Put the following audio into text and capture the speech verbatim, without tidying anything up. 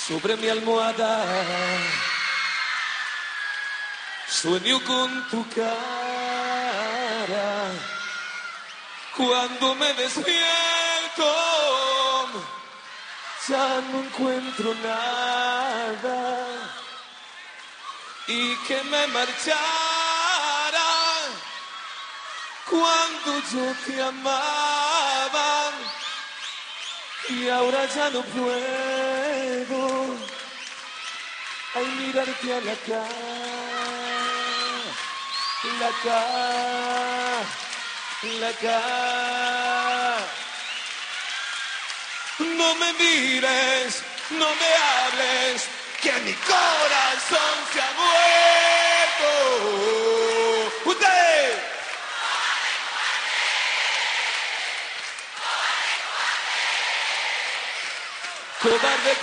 sobre mi almohada. Sueño con tu cara. Cuando me despierto, ya no encuentro nada. Y que me marchara cuando yo te amaba. Y ahora ya no puedo, ay, mirarte a la cara, la cara, la cara. No me mires, no me hables, que mi corazón se ha muerto. ¡Usted! Cobarde.